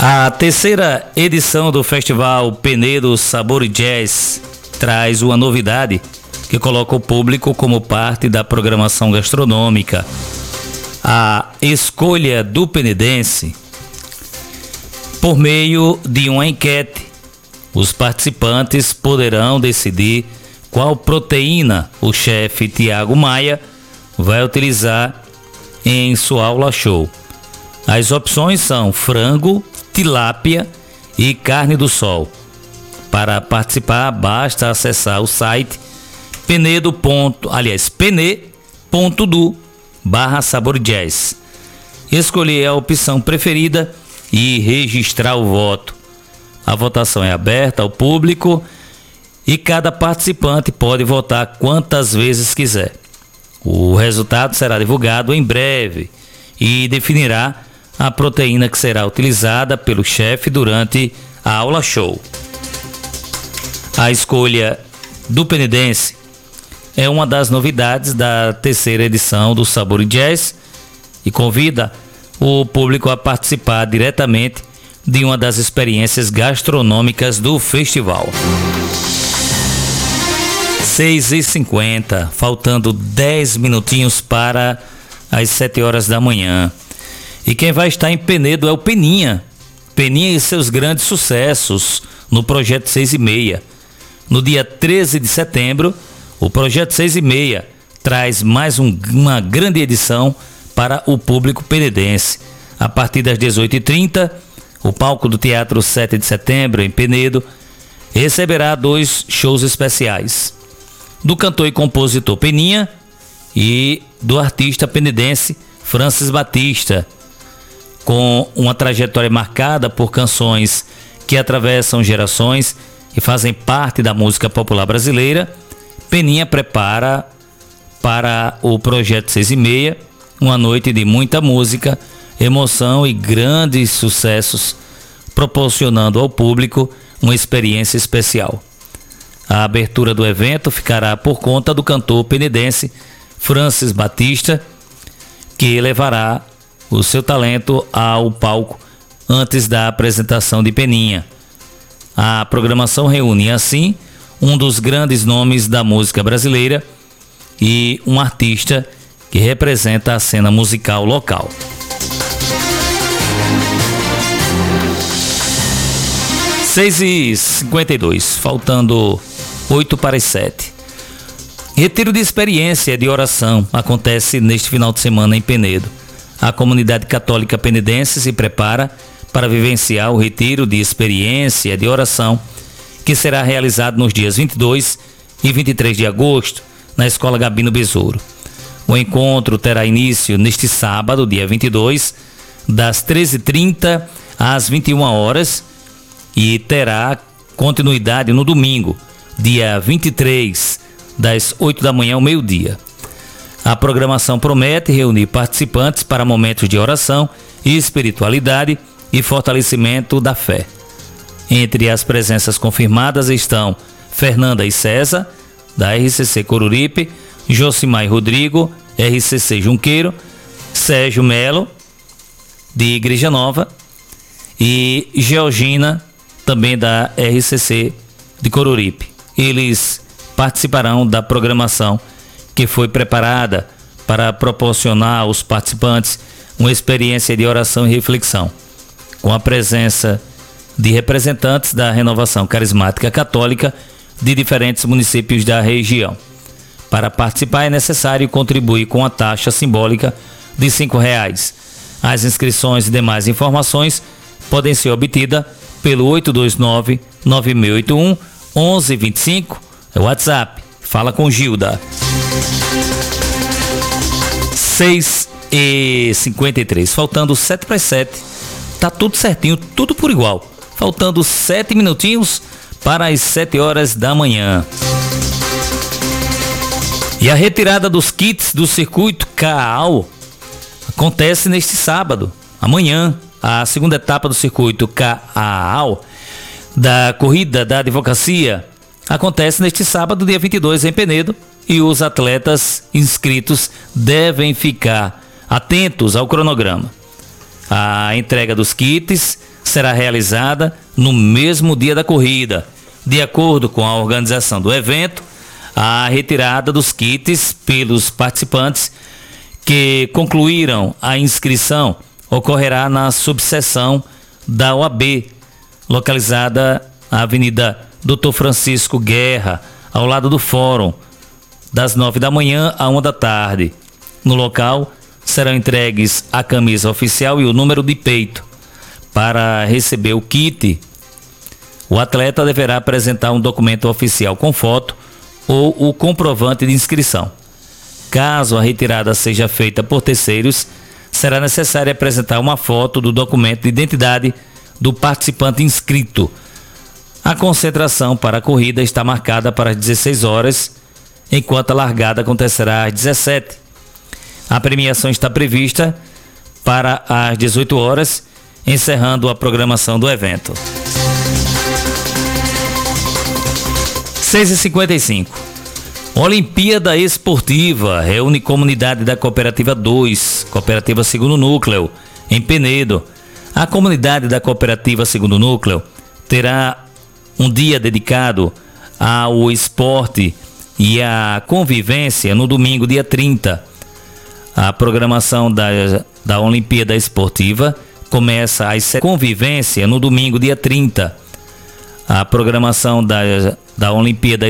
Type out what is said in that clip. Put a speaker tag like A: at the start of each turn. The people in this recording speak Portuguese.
A: A terceira edição do Festival Penedo Sabor Jazz traz uma novidade que coloca o público como parte da programação gastronômica. A escolha do penedense por meio de uma enquete. Os participantes poderão decidir qual proteína o chefe Tiago Maia vai utilizar em sua aula show. As opções são frango, tilápia e carne do sol. Para participar, basta acessar o site pene.do/saborjazz. Escolher a opção preferida e registrar o voto. A votação é aberta ao público e cada participante pode votar quantas vezes quiser. O resultado será divulgado em breve e definirá a proteína que será utilizada pelo chefe durante a aula show. A escolha do penedense é uma das novidades da terceira edição do Sabor Jazz e convida o público a participar diretamente de uma das experiências gastronômicas do festival. 6h50, faltando 10 minutinhos para as 7 horas da manhã. E quem vai estar em Penedo é o Peninha. Peninha e seus grandes sucessos no Projeto 6:30. No dia 13 de setembro, o Projeto 6:30 traz mais uma grande edição para o público penedense. A partir das 18h30, o palco do Teatro 7 de Setembro, em Penedo, receberá 2 shows especiais. Do cantor e compositor Peninha e do artista penedense Francis Batista. Com uma trajetória marcada por canções que atravessam gerações e fazem parte da música popular brasileira, Peninha prepara para o Projeto 6:30 uma noite de muita música, emoção e grandes sucessos, proporcionando ao público uma experiência especial. A abertura do evento ficará por conta do cantor penedense Francis Batista, que levará o seu talento ao palco antes da apresentação de Peninha. A programação reúne, assim, um dos grandes nomes da música brasileira e um artista que representa a cena musical local. 6h52, faltando 8 para as 7. Retiro de experiência de oração acontece neste final de semana em Penedo. A comunidade católica penedense se prepara para vivenciar o retiro de experiência de oração, que será realizado nos dias 22 e 23 de agosto, na Escola Gabino Besouro. O encontro terá início neste sábado, dia 22, das 13h30 às 21 horas, e terá continuidade no domingo, dia 23, das 8 da manhã ao meio-dia. A programação promete reunir participantes para momentos de oração e espiritualidade e fortalecimento da fé. Entre as presenças confirmadas estão Fernanda e César, da RCC Coruripe, Josimar Rodrigo, RCC Junqueiro, Sérgio Melo, de Igreja Nova, e Georgina, também da RCC de Coruripe. Eles participarão da programação que foi preparada para proporcionar aos participantes uma experiência de oração e reflexão, com a presença de representantes da Renovação Carismática Católica de diferentes municípios da região. Para participar é necessário contribuir com a taxa simbólica de R$ 5. As inscrições e demais informações podem ser obtidas pelo 829-9681-1125, é o WhatsApp. Fala com Gilda. 6h53, faltando 7 para as 7. Tá tudo certinho, tudo por igual. Faltando 7 minutinhos para as 7 horas da manhã. E a retirada dos kits do circuito CAAL acontece neste sábado, amanhã. A segunda etapa do circuito CAAL da Corrida da Advocacia acontece neste sábado, dia 22, em Penedo, e os atletas inscritos devem ficar atentos ao cronograma. A entrega dos kits será realizada no mesmo dia da corrida. De acordo com a organização do evento, a retirada dos kits pelos participantes que concluíram a inscrição ocorrerá na subseção da OAB, localizada na Avenida Dr. Francisco Guerra, ao lado do Fórum, das 9 da manhã à 1 da tarde. No local, serão entregues a camisa oficial e o número de peito. Para receber o kit, o atleta deverá apresentar um documento oficial com foto ou o comprovante de inscrição. Caso a retirada seja feita por terceiros, será necessário apresentar uma foto do documento de identidade do participante inscrito. A concentração para a corrida está marcada para as 16 horas, enquanto a largada acontecerá às 17. A premiação está prevista para as 18 horas, encerrando a programação do evento. 6h55. Olimpíada Esportiva reúne comunidade da Cooperativa 2, Cooperativa Segundo Núcleo, em Penedo. A comunidade da Cooperativa Segundo Núcleo terá um dia dedicado ao esporte e à convivência no domingo, dia 30. A programação da Olimpíada Esportiva começa às convivência no domingo, dia 30. A programação da Olimpíada